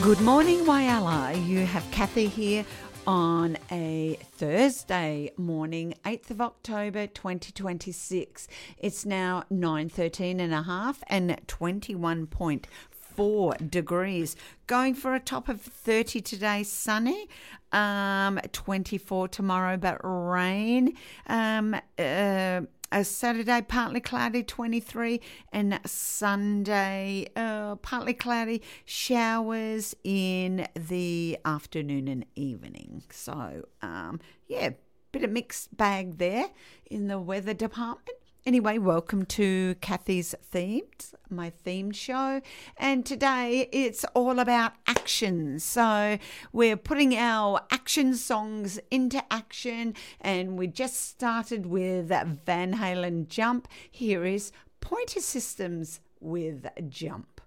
Good morning, Whyalla. You have Kathy here on a Thursday morning, 8th of October 2026. It's now 9:13 and a half and 21.4 degrees. Going for a top of 30 today, sunny, 24 tomorrow, but rain. Saturday, partly cloudy, 23, and Sunday, partly cloudy, showers in the afternoon and evening. So, bit of mixed bag there in the weather department. Anyway, welcome to Kathy's Themes, my theme show. And today it's all about action. So we're putting our action songs into action. And we just started with Van Halen Jump. Here is Pointer Systems with Jump.